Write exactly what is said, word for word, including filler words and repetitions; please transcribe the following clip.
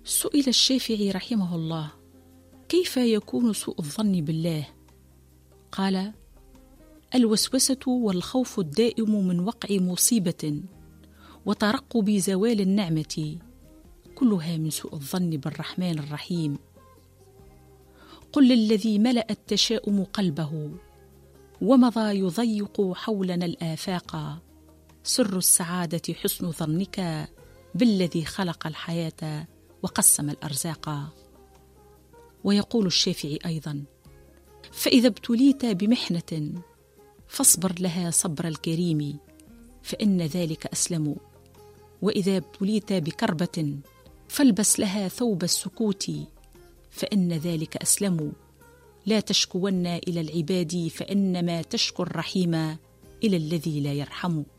سئل الشافعي رحمه الله: كيف يكون سوء الظن بالله؟ قال: الوسوسة والخوف الدائم من وقع مصيبة وترقب زوال النعمة، كلها من سوء الظن بالرحمن الرحيم. قل للذي ملأ التشاؤم قلبه ومضى يضيق حولنا الآفاق، سر السعادة حسن ظنك بالذي خلق الحياة وقسم الأرزاق. ويقول الشافعي أيضا: فإذا ابتليت بمحنة فاصبر لها صبر الكريم، فإن ذلك أسلم، وإذا ابتليت بكربة فالبس لها ثوب السكوت، فإن ذلك أسلم. لا تشكون إلى العباد، فإنما تشكو الرحيم إلى الذي لا يرحم.